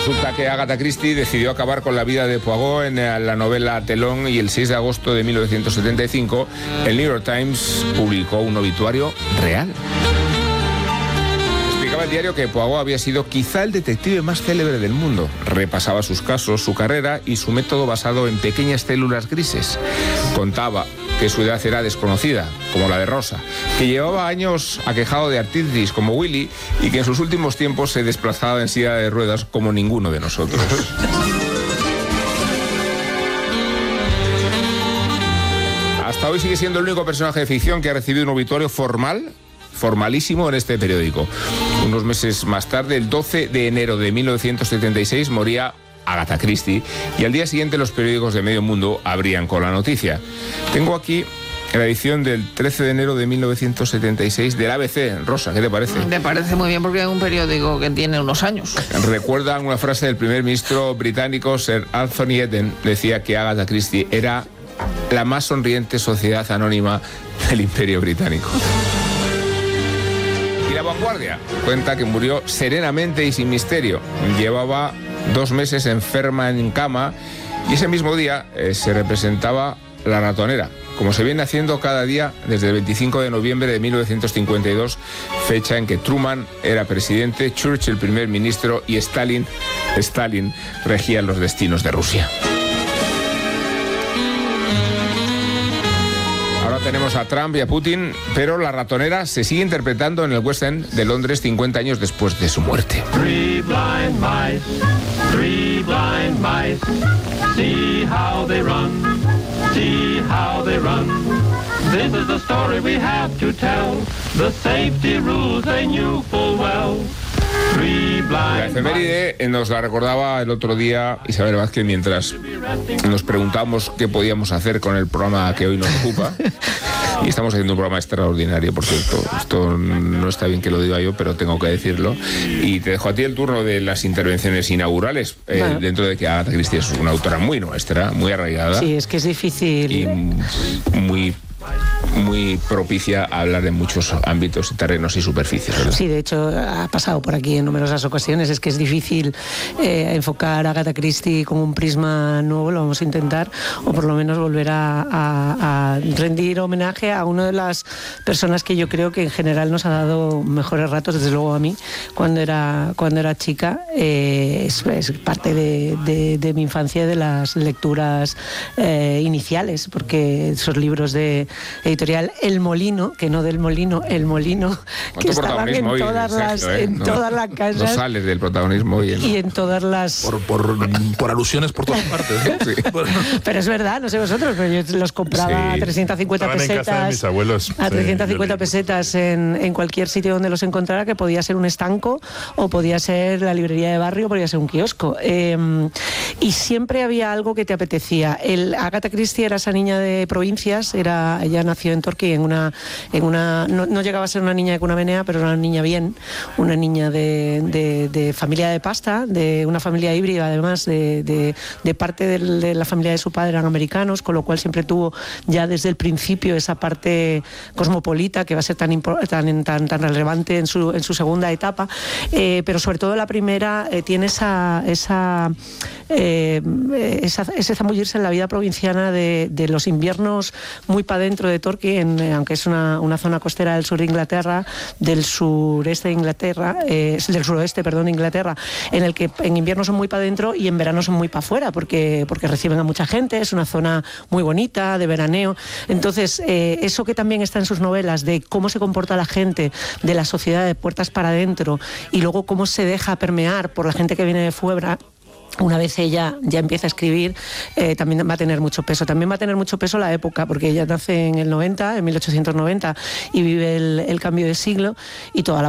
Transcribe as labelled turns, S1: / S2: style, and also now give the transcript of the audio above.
S1: Resulta que Agatha Christie decidió acabar con la vida de Poirot en la novela Telón, y el 6 de agosto de 1975 el New York Times publicó un obituario real. Explicaba el diario que Poirot había sido quizá el detective más célebre del mundo. Repasaba sus casos, su carrera y su método basado en pequeñas células grises. Contaba que su edad era desconocida, como la de Rosa, que llevaba años aquejado de artritis como Willy y que en sus últimos tiempos se desplazaba en silla de ruedas como ninguno de nosotros. Hasta hoy sigue siendo el único personaje de ficción que ha recibido un obituario formalísimo en este periódico. Unos meses más tarde, el 12 de enero de 1976, moría Agatha Christie, y al día siguiente los periódicos de medio mundo abrían con la noticia. Tengo aquí la edición del 13 de enero de 1976 del ABC. Rosa, ¿qué te parece?
S2: Me parece muy bien, porque es un periódico que tiene unos años.
S1: Recuerda una frase del primer ministro británico, Sir Anthony Eden. Decía que Agatha Christie era la más sonriente sociedad anónima del Imperio Británico. Y La Vanguardia cuenta que murió serenamente y sin misterio. Llevaba 2 meses enferma en cama, y ese mismo día se representaba La Ratonera, como se viene haciendo cada día desde el 25 de noviembre de 1952, fecha en que Truman era presidente, Churchill primer ministro y Stalin regía los destinos de Rusia. Ahora tenemos a Trump y a Putin, pero La Ratonera se sigue interpretando en el West End de Londres 50 años después de su muerte.
S3: Three blind mice, see how they run, see how they run. This is the story we have to tell, the safety rules they knew full well. La
S1: efeméride nos la recordaba el otro día Isabel Vázquez mientras nos preguntábamos qué podíamos hacer con el programa que hoy nos ocupa. Y estamos haciendo un programa extraordinario, por cierto. Esto no está bien que lo diga yo, pero tengo que decirlo. Y te dejo a ti el turno de las intervenciones inaugurales, bueno, dentro de que Agatha Christie es una autora muy nuestra, muy arraigada.
S4: Sí, es que es difícil.
S1: Y muy propicia a hablar en muchos ámbitos, terrenos y superficies, ¿verdad?
S4: Sí, de hecho ha pasado por aquí en numerosas ocasiones. Es que es difícil enfocar a Agatha Christie con un prisma nuevo. Lo vamos a intentar, o por lo menos volver a rendir homenaje a una de las personas que yo creo que en general nos ha dado mejores ratos, desde luego a mí, cuando era chica. Es parte de mi infancia, de las lecturas iniciales, porque esos libros de editorial El Molino, que no del Molino, El Molino, que estaban en todas las casas.
S1: No sales del protagonismo hoy.
S4: Y en todas las...
S5: Por alusiones por todas partes, ¿eh? Sí.
S4: Pero es verdad, no sé vosotros, pero yo los compraba a 350 pesetas.
S5: En casa de mis abuelos.
S4: A 350 pesetas en cualquier sitio donde los encontrara, que podía ser un estanco, o podía ser la librería de barrio, podía ser un kiosco. Y siempre había algo que te apetecía. Agatha Christie era esa niña de provincias, ella nació en Torquay, no llegaba a ser una niña de cuna menea, pero era una niña bien, una niña de familia de pasta, de una familia híbrida, además de parte de la familia de su padre eran americanos, con lo cual siempre tuvo ya desde el principio esa parte cosmopolita que va a ser tan relevante en su segunda etapa, pero sobre todo la primera tiene esa zambullirse en la vida provinciana de los inviernos muy para dentro de Torquay, aunque es una zona costera del sur de Inglaterra, del suroeste de Inglaterra, en el que en invierno son muy para adentro y en verano son muy para afuera, porque reciben a mucha gente, es una zona muy bonita, de veraneo. Entonces, eso que también está en sus novelas, de cómo se comporta la gente, de la sociedad de puertas para adentro, y luego cómo se deja permear por la gente que viene de fuera, una vez ella ya empieza a escribir, también va a tener mucho peso. También va a tener mucho peso la época, porque ella nace en el 90, en 1890, y vive el cambio de siglo, y toda la